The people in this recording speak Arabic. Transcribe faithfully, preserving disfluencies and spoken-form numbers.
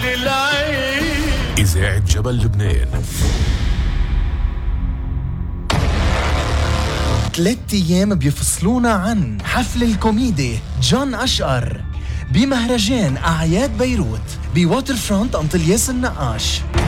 العين. إذاعة جبل لبنان. ثلاث أيام بيفصلونا عن حفل الكوميدي جون أشقر بمهرجان أعياد بيروت بواتر فرونت أنطلياس النقاش.